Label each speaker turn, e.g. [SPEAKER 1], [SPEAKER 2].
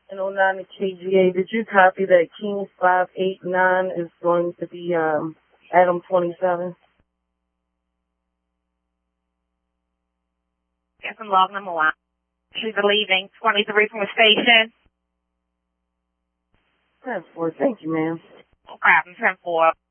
[SPEAKER 1] And 09 to KGA, did you copy that King 589 is going to be Adam 27?
[SPEAKER 2] Yes, I'm log number 1. She's leaving 23 from the station.
[SPEAKER 1] 10-4, thank you, ma'am.
[SPEAKER 2] No problem, 10-4.